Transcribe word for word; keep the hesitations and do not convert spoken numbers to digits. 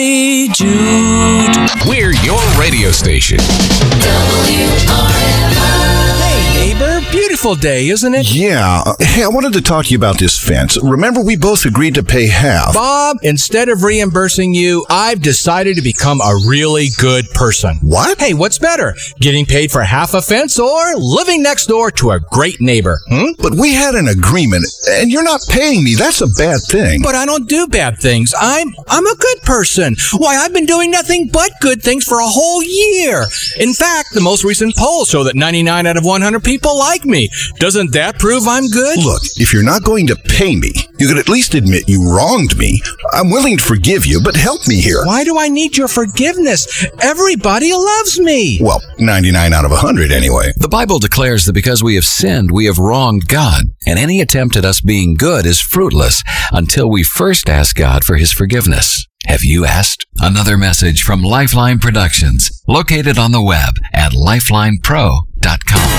Jude. We're your radio station. W R M I. Hey, neighbor. Beautiful day, isn't it? Yeah. Hey, I wanted to talk to you about this fence. Remember, we both agreed to pay half. Bob, instead of reimbursing you, I've decided to become a really good person. What? Hey, what's better? Getting paid for half a fence or living next door to a great neighbor? Hmm? But we had an agreement, and you're not paying me. That's a bad thing. But I don't do bad things. I'm I'm a good person. Why, I've been doing nothing but good things for a whole year. In fact, the most recent polls show that ninety-nine out of one hundred people like me. Doesn't that prove I'm good? Look, if you're not going to pay me, you could at least admit you wronged me. I'm willing to forgive you, but help me here. Why do I need your forgiveness? Everybody loves me. Well, ninety-nine out of one hundred anyway. The Bible declares that because we have sinned, we have wronged God, and any attempt at us being good is fruitless until we first ask God for His forgiveness. Have you asked? Another message from Lifeline Productions, located on the web at lifeline pro